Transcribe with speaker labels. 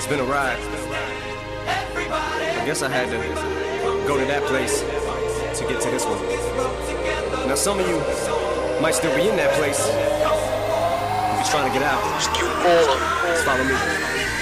Speaker 1: It's been a ride. I guess I had to go to that place to get to this one. Now some of you might still be in that place. If you're trying to get out, just follow me.